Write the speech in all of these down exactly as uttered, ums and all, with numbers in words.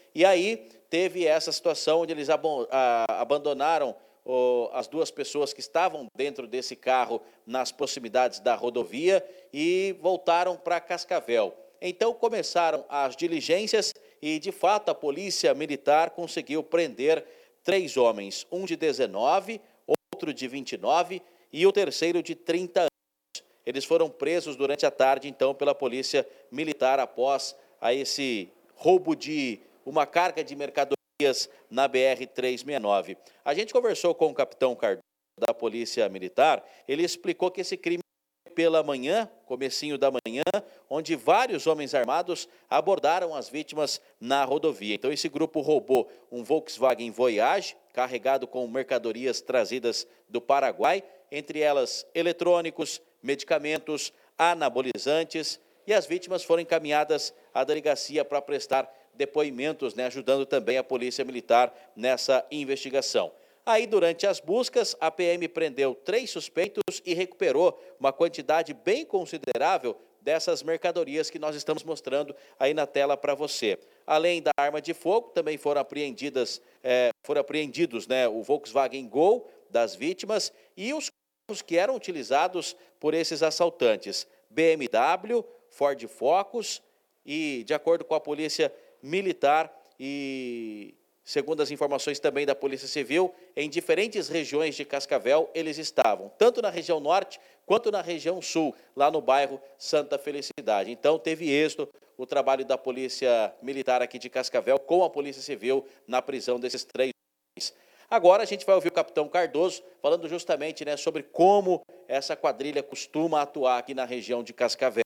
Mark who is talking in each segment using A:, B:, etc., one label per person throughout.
A: E aí teve essa situação onde eles abandonaram as duas pessoas que estavam dentro desse carro nas proximidades da rodovia e voltaram para Cascavel. Então começaram as diligências e, de fato, a Polícia Militar conseguiu prender três homens, um de dezenove, outro de vinte e nove e o terceiro de trinta anos. Eles foram presos durante a tarde, então, pela Polícia Militar após a esse roubo de uma carga de mercadorias na B R trezentos e sessenta e nove. A gente conversou com o capitão Cardoso da Polícia Militar, ele explicou que esse crime pela manhã, comecinho da manhã, onde vários homens armados abordaram as vítimas na rodovia. Então esse grupo roubou um Volkswagen Voyage, carregado com mercadorias trazidas do Paraguai, entre elas eletrônicos, medicamentos, anabolizantes, e as vítimas foram encaminhadas à delegacia para prestar depoimentos, né, ajudando também a Polícia Militar nessa investigação. Aí, durante as buscas, a P M prendeu três suspeitos e recuperou uma quantidade bem considerável dessas mercadorias que nós estamos mostrando aí na tela para você. Além da arma de fogo, também foram apreendidas, é, foram apreendidos, né, o Volkswagen Gol das vítimas e os carros que eram utilizados por esses assaltantes, B M W, Ford Focus e, de acordo com a Polícia Militar e segundo as informações também da Polícia Civil, em diferentes regiões de Cascavel, eles estavam, tanto na região norte quanto na região sul, lá no bairro Santa Felicidade. Então, teve êxito o trabalho da Polícia Militar aqui de Cascavel com a Polícia Civil na prisão desses três homens. Agora a gente vai ouvir o capitão Cardoso falando justamente, né, sobre como essa quadrilha costuma atuar aqui na região de Cascavel.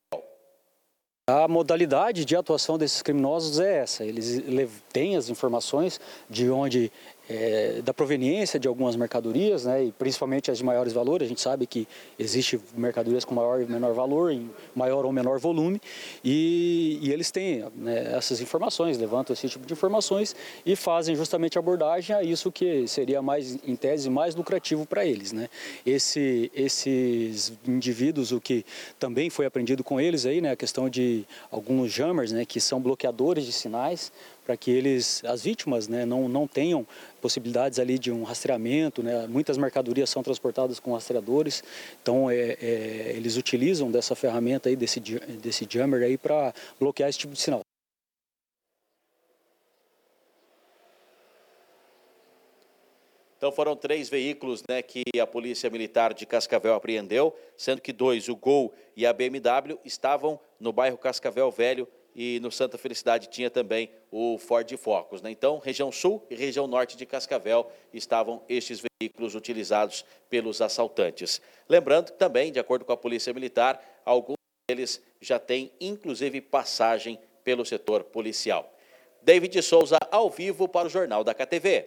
B: A modalidade de atuação desses criminosos é essa, eles têm as informações de onde, é, da proveniência de algumas mercadorias, né, e principalmente as de maiores valores. A gente sabe que existe mercadorias com maior e menor valor, em maior ou menor volume, e, e eles têm, né, essas informações, levantam esse tipo de informações e fazem justamente a abordagem a isso que seria mais, em tese, mais lucrativo para eles, né. Esse, esses indivíduos, o que também foi aprendido com eles aí, né, a questão de alguns jammers, né, que são bloqueadores de sinais, para que eles, as vítimas, né, não, não tenham possibilidades ali de um rastreamento, né. Muitas mercadorias são transportadas com rastreadores, então é, é, eles utilizam dessa ferramenta aí, desse, desse jammer aí para bloquear esse tipo de sinal.
A: Então foram três veículos, né, que a Polícia Militar de Cascavel apreendeu, sendo que dois, o Gol e a B M W, estavam no bairro Cascavel Velho e no Santa Felicidade tinha também o Ford Focus, né? Então, região sul e região norte de Cascavel estavam estes veículos utilizados pelos assaltantes. Lembrando que também, de acordo com a Polícia Militar, alguns deles já têm, inclusive, passagem pelo setor policial. David Souza, ao vivo para o Jornal da K T V.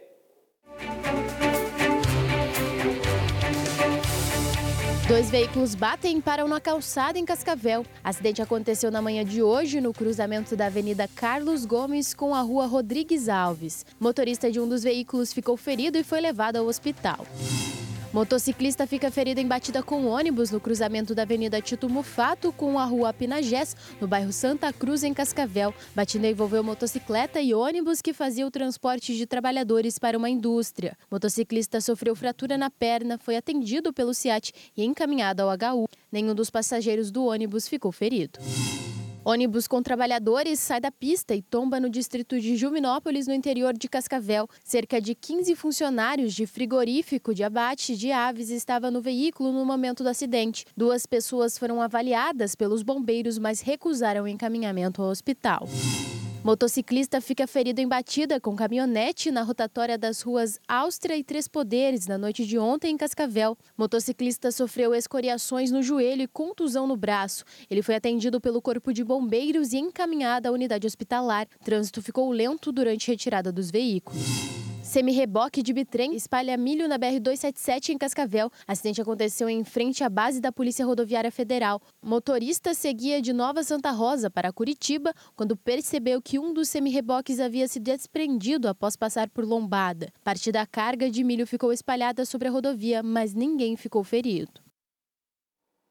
C: Dois veículos batem e param na calçada em Cascavel. Acidente aconteceu na manhã de hoje no cruzamento da Avenida Carlos Gomes com a Rua Rodrigues Alves. O motorista de um dos veículos ficou ferido e foi levado ao hospital. Motociclista fica ferido em batida com ônibus no cruzamento da Avenida Tito Mufato com a Rua Pinagés, no bairro Santa Cruz, em Cascavel. Batida envolveu motocicleta e ônibus que fazia o transporte de trabalhadores para uma indústria. O motociclista sofreu fratura na perna, foi atendido pelo SEAT e encaminhado ao H U. Nenhum dos passageiros do ônibus ficou ferido. Ônibus com trabalhadores sai da pista e tomba no distrito de Juminópolis, no interior de Cascavel. Cerca de quinze funcionários de frigorífico de abate de aves estavam no veículo no momento do acidente. Duas pessoas foram avaliadas pelos bombeiros, mas recusaram o encaminhamento ao hospital. Motociclista fica ferido em batida com caminhonete na rotatória das ruas Áustria e Três Poderes na noite de ontem em Cascavel. Motociclista sofreu escoriações no joelho e contusão no braço. Ele foi atendido pelo Corpo de Bombeiros e encaminhado à unidade hospitalar. O trânsito ficou lento durante a retirada dos veículos. Semi-reboque de bitrem espalha milho na B R duzentos e setenta e sete em Cascavel. Acidente aconteceu em frente à base da Polícia Rodoviária Federal. O motorista seguia de Nova Santa Rosa para Curitiba quando percebeu que um dos semi-reboques havia se desprendido após passar por lombada. Parte da carga de milho ficou espalhada sobre a rodovia, mas ninguém ficou ferido.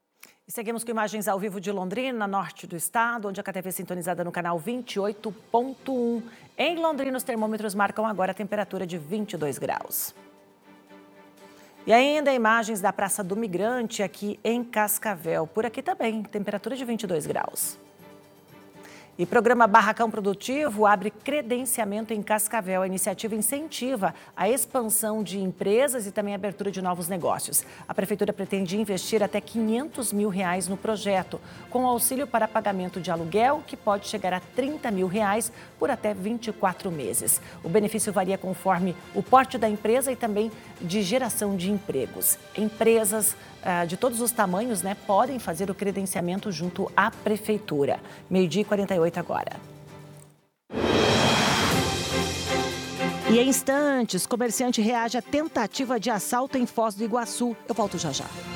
D: E seguimos com imagens ao vivo de Londrina, norte do estado, onde a K T V é sintonizada no canal vinte e oito ponto um. Em Londrina, os termômetros marcam agora a temperatura de vinte e dois graus. E ainda imagens da Praça do Migrante, aqui em Cascavel. Por aqui também, temperatura de vinte e dois graus. E programa Barracão Produtivo abre credenciamento em Cascavel. A iniciativa incentiva a expansão de empresas e também a abertura de novos negócios. A Prefeitura pretende investir até quinhentos mil reais no projeto, com auxílio para pagamento de aluguel, que pode chegar a trinta mil reais por até vinte e quatro meses. O benefício varia conforme o porte da empresa e também de geração de empregos. Empresas de todos os tamanhos, né, podem fazer o credenciamento junto à Prefeitura. Meio-dia e quarenta e oito agora. E em instantes, comerciante reage à tentativa de assalto em Foz do Iguaçu. Eu volto já já.